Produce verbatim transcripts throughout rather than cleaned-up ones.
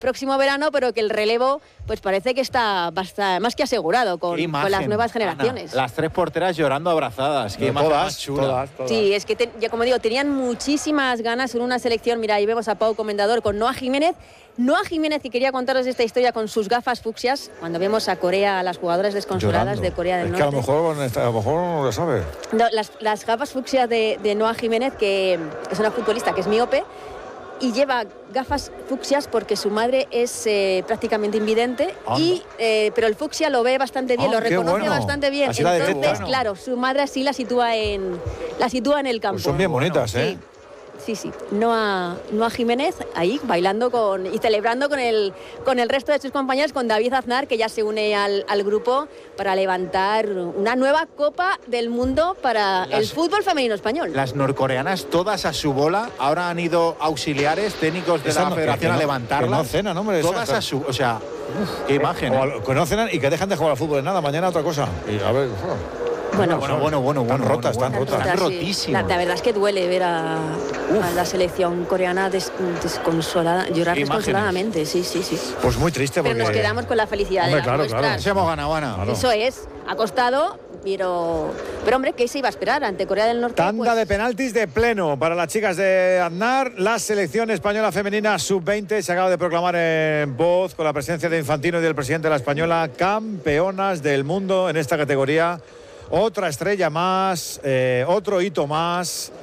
próximo verano, pero que el relevo pues parece que está bastante, más que asegurado con, imagen, con las nuevas generaciones. Ana, las tres porteras llorando abrazadas. Qué imagen todas, más chula. todas, todas. Sí, es que, te, ya como digo, tenían muchísimas ganas en una selección. Mira, ahí vemos a Pau Comendador con Noa Jiménez. Noa Jiménez, que quería contaros esta historia con sus gafas fucsias, cuando vemos a Corea, a las jugadoras desconsoladas Llorando. de Corea del es Norte. que a lo mejor, a lo mejor no lo sabe. No, las, las gafas fucsias de, de Noa Jiménez, que es una futbolista que es miope, y lleva gafas fucsias porque su madre es eh, prácticamente invidente, y, eh, pero el fucsia lo ve bastante bien, Oh, lo reconoce bueno. bastante bien. Así la Entonces, detecta. claro, su madre así la sitúa en, la sitúa en el campo. Pues son bien bonitas, ¿eh? Sí. Sí, sí. Noa, Noa Jiménez ahí bailando con, y celebrando con el, con el resto de sus compañeros, con David Aznar, que ya se une al, al grupo para levantar una nueva Copa del Mundo para Las- el fútbol femenino español. Las norcoreanas todas a su bola. Ahora han ido auxiliares técnicos de Esa la no- federación que no- a levantarlas. que no cenan, hombre, esa- Todas a su... O sea, uf, qué imagen. O ¿eh? al- que no cenan y que dejan de jugar al fútbol en nada. Mañana otra cosa. Y a ver, Bueno, Bueno, bueno, bueno, Están bueno, rotas, bueno, están bueno. rotas. Están Sí. rotísimas. La, la verdad es que duele ver a, a la selección coreana des, desconsolada, llorar Qué imágenes. desconsoladamente, sí, sí, sí. Pues muy triste Pero porque... nos quedamos con la felicidad Hombre, de las claro, nuestras. claro. Nos hemos ganado, Ana. Claro. Eso es, ha costado, pero, pero hombre, ¿qué se iba a esperar ante Corea del Norte? Tanda Pues, de penaltis de pleno para las chicas de Aznar. La selección española femenina sub veinte se acaba de proclamar en voz con la presencia de Infantino y del presidente de la española campeonas del mundo en esta categoría. Otra estrella más, eh, otro hito más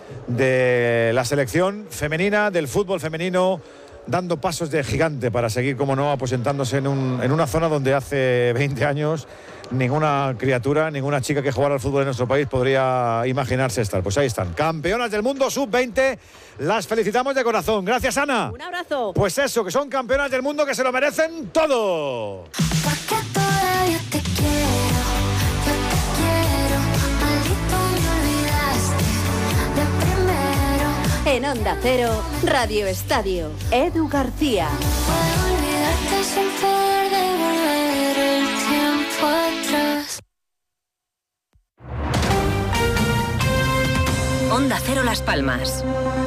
de la selección femenina, del fútbol femenino, dando pasos de gigante para seguir, como no, aposentándose en, un, en una zona donde hace veinte años ninguna criatura, ninguna chica que jugara al fútbol en nuestro país podría imaginarse estar. Pues ahí están, campeonas del mundo sub veinte, las felicitamos de corazón. Gracias, Ana. un abrazo. Pues eso, que son campeonas del mundo que se lo merecen todo. Porque todavía te quiero, yo te quiero, maldito me olvidaste de primero. En Onda Cero, Radio Estadio, Edu García. Puedo olvidarte sin poder devolver el tiempo atrás. Onda Cero Las Palmas.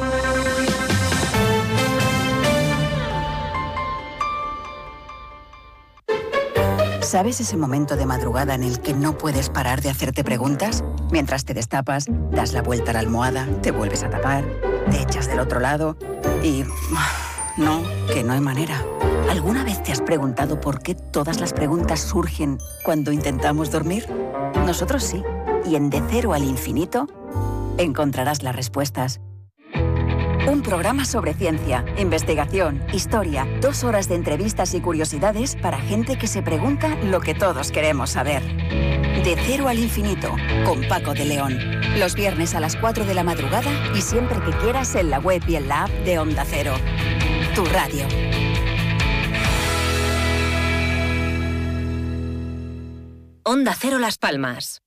¿Sabes ese momento de madrugada en el que no puedes parar de hacerte preguntas? Mientras te destapas, das la vuelta a la almohada, te vuelves a tapar, te echas del otro lado y... no, que no hay manera. ¿Alguna vez te has preguntado por qué todas las preguntas surgen cuando intentamos dormir? Nosotros sí. Y en De Cero al Infinito encontrarás las respuestas. Un programa sobre ciencia, investigación, historia, dos horas de entrevistas y curiosidades para gente que se pregunta lo que todos queremos saber. De Cero al Infinito, con Paco de León. Los viernes a las cuatro de la madrugada y siempre que quieras en la web y en la app de Onda Cero. Tu radio. Onda Cero Las Palmas.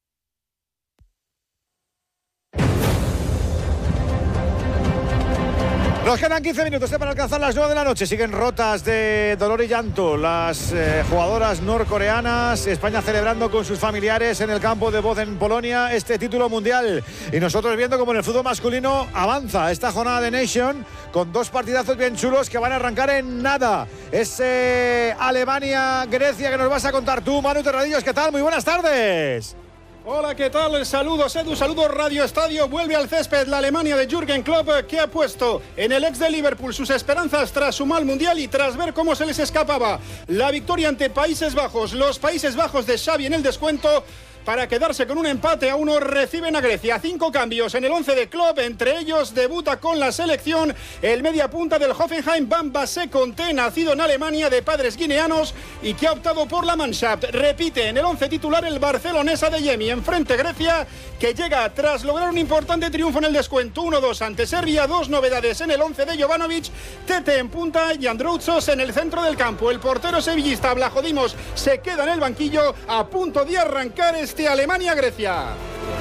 Nos quedan quince minutos para alcanzar las nueve de la noche. Siguen rotas de dolor y llanto las eh, jugadoras norcoreanas. España celebrando con sus familiares en el campo de Voz en Polonia este título mundial. Y nosotros viendo como en el fútbol masculino avanza esta jornada de Nation con dos partidazos bien chulos que van a arrancar en nada. Es eh, Alemania-Grecia que nos vas a contar tú, Manu Terradillos. ¿Qué tal? Muy buenas tardes. Hola, ¿qué tal? Saludos, Edu, saludos, Radio Estadio. Vuelve al césped la Alemania de Jürgen Klopp, que ha puesto en el ex de Liverpool sus esperanzas tras su mal mundial y tras ver cómo se les escapaba la victoria ante Países Bajos. Los Países Bajos de Xavi en el descuento. Para quedarse con un empate a uno, reciben a Grecia. Cinco cambios en el once de Klopp, entre ellos debuta con la selección el media punta del Hoffenheim, Bamba Seconte, nacido en Alemania de padres guineanos y que ha optado por la Mannschaft. Repite en el once titular el barcelonesa de Yemi, enfrente Grecia, que llega tras lograr un importante triunfo en el descuento uno dos ante Serbia. Dos novedades en el once de Jovanovic, Tete en punta y Androutsos en el centro del campo. El portero sevillista Vlachodimos se queda en el banquillo a punto de arrancar este Alemania-Grecia.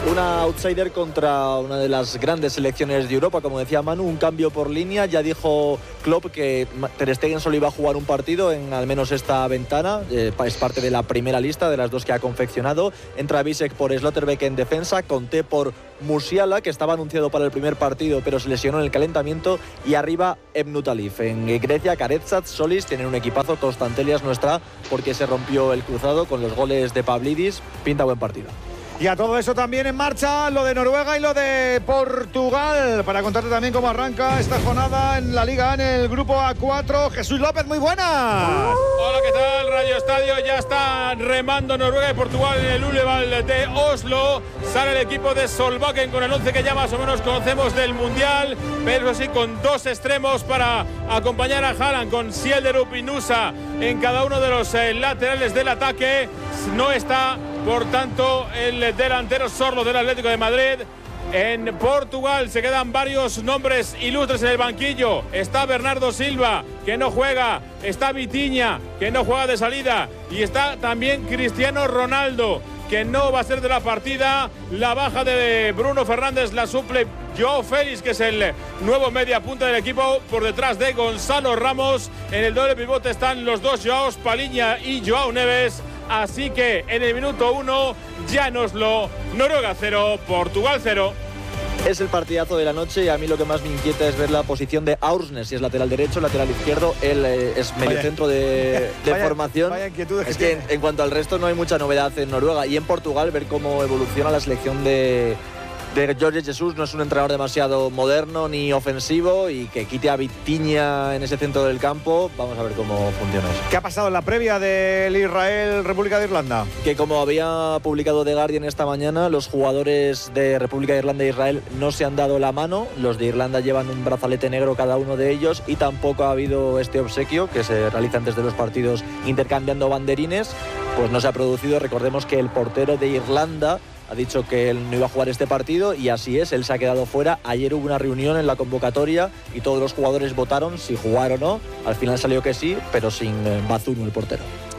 Una outsider contra una de las grandes selecciones de Europa, como decía Manu, un cambio por línea. Ya dijo Klopp que Ter Stegen solo iba a jugar un partido en al menos esta ventana. Eh, es parte de la primera lista de las dos que ha confeccionado. Entra Bisek por Slotterbeck en defensa, Conté por Musiala, que estaba anunciado para el primer partido pero se lesionó en el calentamiento, y arriba Ebnu Talif. En Grecia, Karetsat, Solis tienen un equipazo. Constantelias no está porque se rompió el cruzado con los goles de Pavlidis. Pinta buen partido. Y a todo eso también en marcha lo de Noruega y lo de Portugal. Para contarte también cómo arranca esta jornada en la Liga A, en el grupo A cuatro. Jesús López, muy buenas. Hola, ¿qué tal? Radio Estadio. Ya están remando Noruega y Portugal en el Ullevall de Oslo. Sale el equipo de Solbakken con el once que ya más o menos conocemos del Mundial, pero sí con dos extremos para acompañar a Haaland, con Sielderup y Nusa en cada uno de los eh, laterales del ataque. No está, por tanto, el delantero Sorlo del Atlético de Madrid. En Portugal se quedan varios nombres ilustres en el banquillo. Está Bernardo Silva, que no juega. Está Vitinha, que no juega de salida. Y está también Cristiano Ronaldo, que no va a ser de la partida. La baja de Bruno Fernández la suple Joao Félix, que es el nuevo media punta del equipo, por detrás de Gonzalo Ramos. En el doble pivote están los dos Joaos, Paliña y Joao Neves. Así que en el minuto uno ya nos lo Noruega cero, Portugal cero. Es el partidazo de la noche y a mí lo que más me inquieta es ver la posición de Aursnes, si es lateral derecho, lateral izquierdo. Él eh, es mediocentro de, de vaya, formación. Vaya inquietudes es que que en, en cuanto al resto no hay mucha novedad en Noruega. Y en Portugal ver cómo evoluciona la selección de, de Jorge Jesus. No es un entrenador demasiado moderno ni ofensivo, y que quite a Vitinha en ese centro del campo. Vamos a ver cómo funciona eso. ¿Qué ha pasado en la previa del Israel-República de Irlanda? Que como había publicado The Guardian esta mañana, los jugadores de República de Irlanda e Israel no se han dado la mano. Los de Irlanda llevan un brazalete negro cada uno de ellos, y tampoco ha habido este obsequio que se realiza antes de los partidos intercambiando banderines. Pues no se ha producido. Recordemos que el portero de Irlanda ha dicho que él no iba a jugar este partido, y así es, él se ha quedado fuera. Ayer hubo una reunión en la convocatoria y todos los jugadores votaron si jugar o no. Al final salió que sí, pero sin Bazunu, el portero.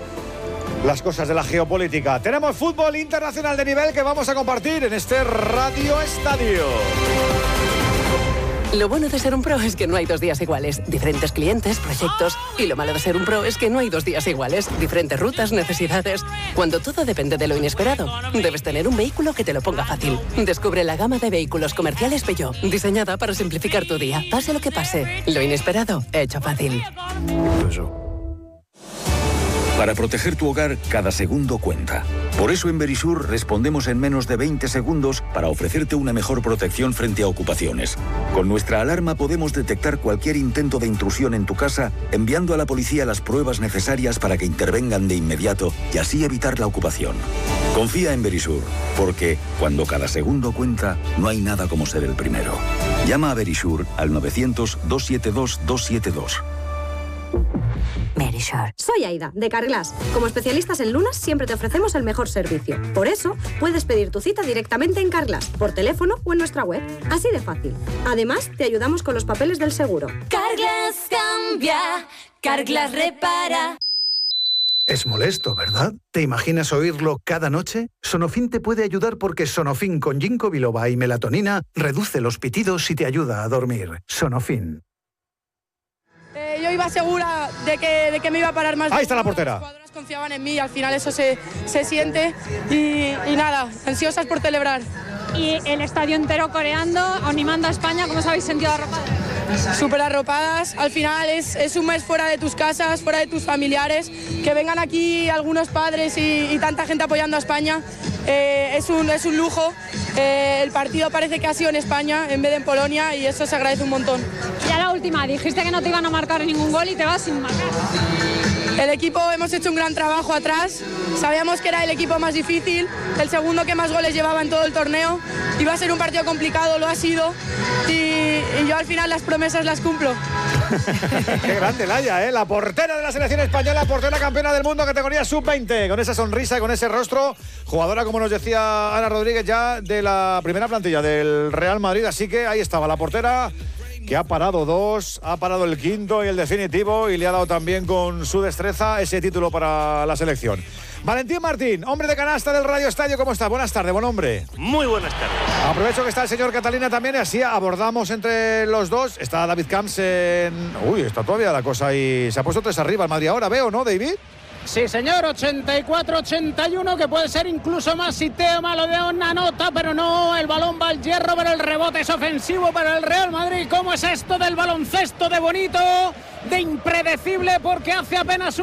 Las cosas de la geopolítica. Tenemos fútbol internacional de nivel que vamos a compartir en este Radio Estadio. Lo bueno de ser un pro es que no hay dos días iguales. Diferentes clientes, proyectos. Y lo malo de ser un pro es que no hay dos días iguales. Diferentes rutas, necesidades. Cuando todo depende de lo inesperado, debes tener un vehículo que te lo ponga fácil. Descubre la gama de vehículos comerciales Peugeot, diseñada para simplificar tu día. Pase lo que pase, lo inesperado, hecho fácil. Para proteger tu hogar, cada segundo cuenta. Por eso en Verisur respondemos en menos de veinte segundos para ofrecerte una mejor protección frente a ocupaciones. Con nuestra alarma podemos detectar cualquier intento de intrusión en tu casa, enviando a la policía las pruebas necesarias para que intervengan de inmediato y así evitar la ocupación. Confía en Verisur, porque cuando cada segundo cuenta, no hay nada como ser el primero. Llama a Verisur al novecientos, doscientos setenta y dos, doscientos setenta y dos. Verisur. Soy Aida, de Carglass. Como especialistas en lunas, siempre te ofrecemos el mejor servicio. Por eso, puedes pedir tu cita directamente en Carglass, por teléfono o en nuestra web. Así de fácil. Además, te ayudamos con los papeles del seguro. Carglass cambia, Carglass repara. Es molesto, ¿verdad? ¿Te imaginas oírlo cada noche? Sonofin te puede ayudar porque Sonofin con ginkgo biloba y melatonina reduce los pitidos y te ayuda a dormir. Sonofin. Eh, yo iba segura de que, de que me iba a parar más. Ahí está la portera. Los jugadores confiaban en mí, al final eso se, se siente y, y nada, ansiosas por celebrar. Y el estadio entero coreando, animando a España, ¿cómo os habéis sentido arropadas? Súper arropadas, al final es, es un mes fuera de tus casas, fuera de tus familiares, que vengan aquí algunos padres y, y tanta gente apoyando a España, eh, es, un, es un lujo. Eh, el partido parece que ha sido en España en vez de en Polonia y eso se agradece un montón. Ya la última, dijiste que no te iban a marcar ningún gol y te vas sin marcar. El equipo hemos hecho un gran trabajo atrás, sabíamos que era el equipo más difícil, el segundo que más goles llevaba en todo el torneo, iba a ser un partido complicado, lo ha sido, y, y yo al final las promesas las cumplo. Qué grande Laia, ¿eh? La portera de la selección española, portera campeona del mundo, categoría sub veinte, con esa sonrisa, con ese rostro, jugadora, como nos decía Ana Rodríguez, ya de la primera plantilla del Real Madrid, así que ahí estaba la portera que ha parado dos, ha parado el quinto y el definitivo y le ha dado también con su destreza ese título para la selección. Valentín Martín, hombre de canasta del Radio Estadio, ¿cómo está? Buenas tardes, buen hombre. Muy buenas tardes. Aprovecho que está el señor Catalina también y así abordamos entre los dos. Está David Camps en... Uy, está todavía la cosa ahí. Se ha puesto tres arriba el Madrid ahora, veo, ¿no, David? Sí, señor, ochenta y cuatro ochenta y uno, que puede ser incluso más si Teo Malo una nota, pero no, el balón va al hierro, pero el rebote es ofensivo para el Real Madrid. ¿Cómo es esto del baloncesto de bonito, de impredecible? Porque hace apenas un